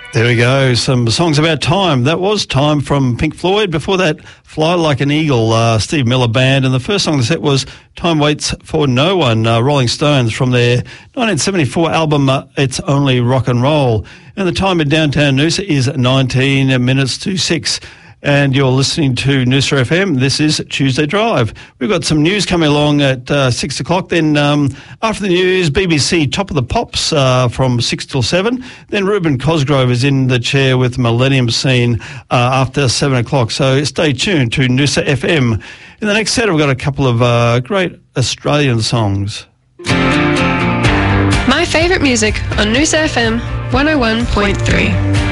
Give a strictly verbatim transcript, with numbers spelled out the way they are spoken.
There we go, some songs about time. That was Time from Pink Floyd. Before that, Fly Like an Eagle, uh, Steve Miller Band. And the first song on the set was Time Waits for No One, uh, Rolling Stones, from their nineteen seventy-four album, uh, It's Only Rock and Roll. And the time in downtown Noosa is nineteen minutes to six. And you're listening to Noosa F M. This is Tuesday Drive. We've got some news coming along at uh, six o'clock. Then um, after the news, B B C Top of the Pops uh, from six till seven. Then Ruben Cosgrove is in the chair with Millennium Scene uh, after seven o'clock. So stay tuned to Noosa F M. In the next set, we've got a couple of uh, great Australian songs. My favourite music on Noosa F M one oh one point three.